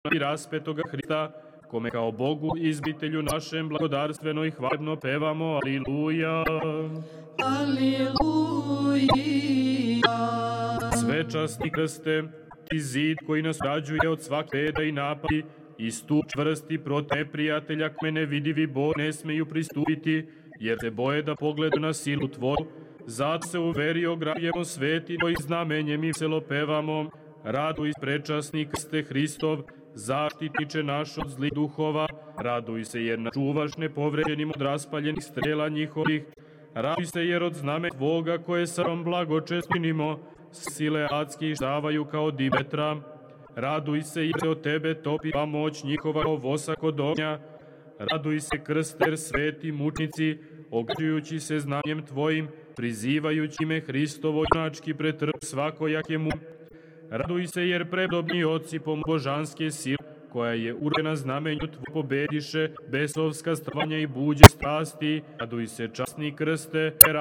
i raspetoga Hrista, kome kao Bogu izbitelju našem blagodarstveno i hvalebno pevamo. Aliluja. Aliluja. Svečasni krste, ti zid koji nas rađuje od svake beda i napadi, i stup čvrsti protiv neprijatelja kome nevidivi Bog ne smeju pristupiti, jer se boje da pogledu na silu tvoju. Zato se u veri ogradujemo sveti tvojim znamenjem i veselo pevamo. Raduj prečasni krste Hristov, zaštitniče naš od zlih duhova. Raduj se jer nas čuvaš nepovređenim od raspaljenih strela njihovih. Raduj se jer od zname tvoga koje sam blagočest činimo, sile adski štavaju kao dimetra. Raduj se jer se od tebe topi pa moć njihova kao vosa kod ognja. Raduj se krster sveti mučnici, ograđujući se znanjem tvojim, prizivajući ime Hristovo junački pretrp svakojake mu. Raduj se jer predobni oci pomoć božanske sile, koja je urena znamenju tvoj pobediše besovska stravanja i buđe strasti. Raduj se časni krste,